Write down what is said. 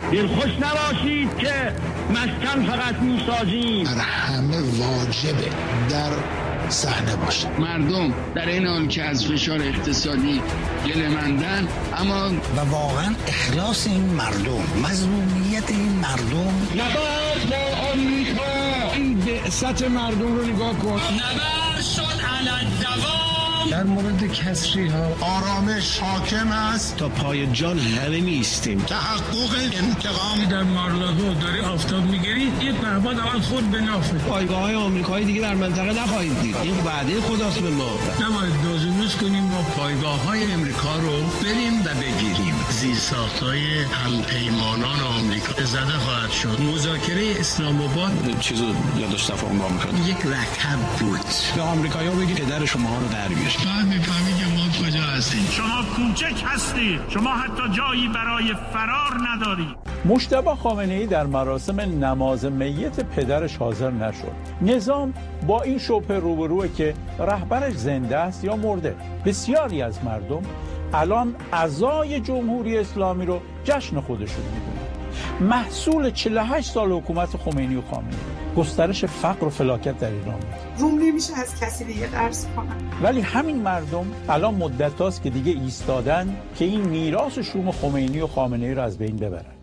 دلخوش نباشید که مسکن فقط میسازیم. در همه واجبه در صحنه باشه. مردم در این حال که از فشار اقتصادی گله‌مندن، اما و واقعا اخلاص این مردم، مظلومیت این مردم. نبرد با آمریکا. این بعثت مردم رو نگاه کن. نبرد شد علی الدوام. در مورد کسری ها آرامش حاکم است تا پای جان همه نیستیم. تحقق انتقام. در مارلاگو داری آفتاب میگیری، یه پهباد اول خود به نافه. پایگاه های آمریکایی دیگه در منطقه نخواهید دید. این وعده خداست به ما. نباید دازونوز کنیم ما پایگاه های امریکا رو بریم و بگیریم. زیرساخت‌های همپیمانان آمریکا زده خواهد شد. مذاکره اسلام آباد چیزو یادش تفاهم با میکنه. یک لقب بود. به آمریکایی‌ها بگید پدر شما ها رو در بیاره. بعد می‌فهمی که ما کجا هستیم. شما کوچک هستید. شما حتی جایی برای فرار ندارید. مجتبی خامنه‌ای در مراسم نماز میت پدرش حاضر نشد. نظام با این شبهه روبروه که رهبرش زنده است یا مرده. بسیاری از مردم الان عزای جمهوری اسلامی رو جشن خودشون میدونن. محصول 48 سال حکومت خمینی و خامنه‌ای، گسترش فقر و فلاکت در ایران بود. روم نمیشه از کسی دیگه درس کنن. ولی همین مردم الان مدت هاست که دیگه ایستادن که این میراث شوم خمینی و خامنه‌ای رو از بین ببرن.